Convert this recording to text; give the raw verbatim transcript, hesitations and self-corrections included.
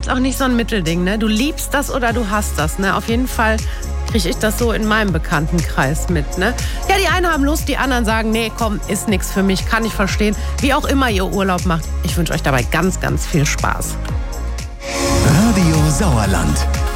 gibt's auch nicht so ein Mittelding, ne? Du liebst das oder du hasst das, ne? Auf jeden Fall kriege ich das so in meinem Bekanntenkreis mit, ne? Ja, die einen haben Lust, die anderen sagen, nee, komm, ist nix für mich, kann ich verstehen. Wie auch immer ihr Urlaub macht, ich wünsche euch dabei ganz, ganz viel Spaß. Radio Sauerland.